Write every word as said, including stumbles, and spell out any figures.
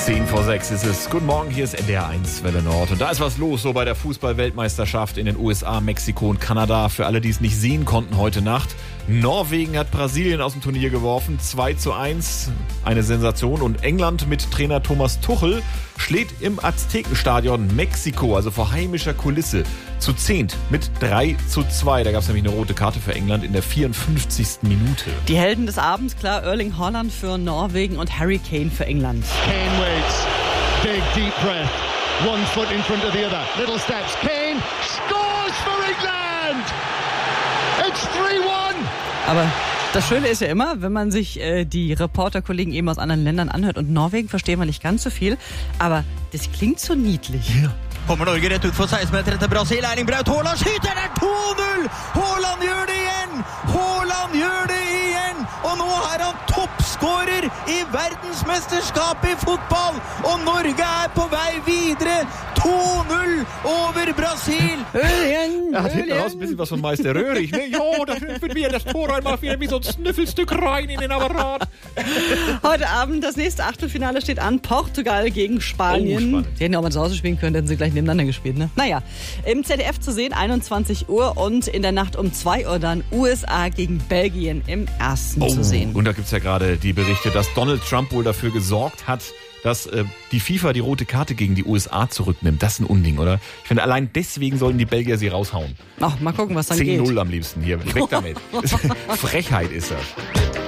Zehn vor sechs ist es. Guten Morgen, hier ist N D R eins Welle Nord. Und da ist was los, so bei der Fußball-Weltmeisterschaft in den U S A, Mexiko und Kanada. Für alle, die es nicht sehen konnten heute Nacht. Norwegen hat Brasilien aus dem Turnier geworfen. zwei zu eins. Eine Sensation. Und England mit Trainer Thomas Tuchel schlägt im Aztekenstadion Mexiko, also vor heimischer Kulisse, zu zehnt mit drei zu zwei. Da gab es nämlich eine rote Karte für England in der vierundfünfzigsten Minute. Die Helden des Abends, klar, Erling Haaland für Norwegen und Harry Kane für England. Kane waits. Big, deep breath. One foot in front of the other. Little steps. Kane scores for England! It's three one! Aber das Schöne ist ja immer, wenn man sich äh, die Reporterkollegen eben aus anderen Ländern anhört, und Norwegen verstehen wir nicht ganz so viel, aber das klingt so niedlich. Ja. Kommer Norge rett ut for seksten meter til Brasil. Erling Braut Haaland skyter der to null! Haaland gjør det igjen! Haaland gjør det igjen! Og nå er han toppskårer i verdensmesterskapet i fotball! Og Norge er på vei videre! to null over Brasil! Ölen, Er hat hinten raus ein bisschen was von Meister Röhrig, ne? Jo, da wird wieder das Tor reinmacht, wieder wie so ein Schnüffelstück rein in den Apparat. Heute Abend das nächste Achtelfinale steht an. Portugal gegen Spanien. Oh, spannend. Die hätten ja auch mal zu Hause spielen können, hätten sie gleich nebeneinander gespielt, ne? Naja, im Z D F zu sehen, einundzwanzig Uhr, und in der Nacht um zwei Uhr dann U S A gegen Belgien im ersten zu sehen. Und da gibt's ja gerade die Berichte, dass Donald Trump wohl dafür gesorgt hat, dass äh, die FIFA die rote Karte gegen die U S A zurücknimmt. Das ist ein Unding, oder? Ich finde, allein deswegen sollten die Belgier sie raushauen. Ach, mal gucken, was dann zehn geht. null am liebsten hier. Weg damit. Frechheit ist das.